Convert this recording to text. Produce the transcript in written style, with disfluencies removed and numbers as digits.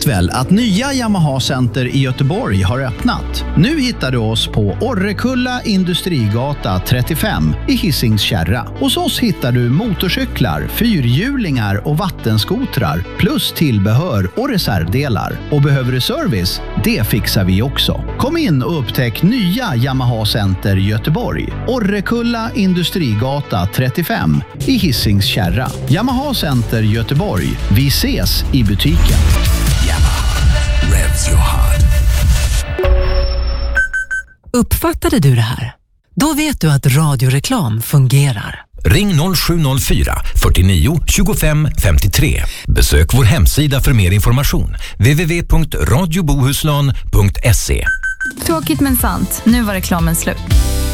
vet väl att nya Yamaha Center i Göteborg har öppnat. Nu hittar du oss på Orrekulla Industrigata 35 i Hisings Kärra. Hos oss hittar du motorcyklar, fyrhjulingar och vattenskotrar plus tillbehör och reservdelar. Och behöver du service? Det fixar vi också. Kom in och upptäck nya Yamaha Center i Göteborg. Orrekulla Industrigata 35 i Hisings Kärra. Yamaha Center Göteborg. Vi ses i butiken. Yamaha. Revs your heart. Uppfattade du det här? Då vet du att radioreklam fungerar. Ring 0704 49 25 53. Besök vår hemsida för mer information. www.radiobohuslän.se. Tråkigt men sant. Nu var reklamen slut.